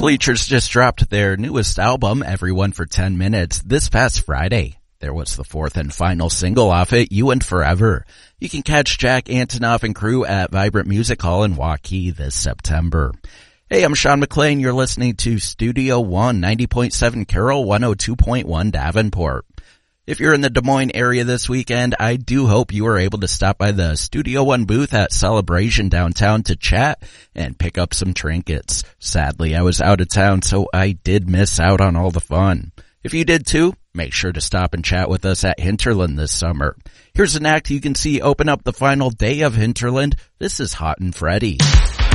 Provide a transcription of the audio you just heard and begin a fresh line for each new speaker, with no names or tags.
Bleachers just dropped their newest album, Everyone for 10 Minutes, this past Friday. There was the fourth and final single off it, You and Forever. You can catch Jack Antonoff and crew at Vibrant Music Hall in Waukee this September. Hey, I'm Sean McLean. You're listening to Studio One, 90.7 Carroll, 102.1 Davenport. If you're in the Des Moines area this weekend, I do hope you are able to stop by the Studio One booth at Celebration downtown to chat and pick up some trinkets. Sadly, I was out of town, so I did miss out on all the fun. If you did too, make sure to stop and chat with us at Hinterland this summer. Here's an act you can see open up the final day of Hinterland. This is Hot and Freddy.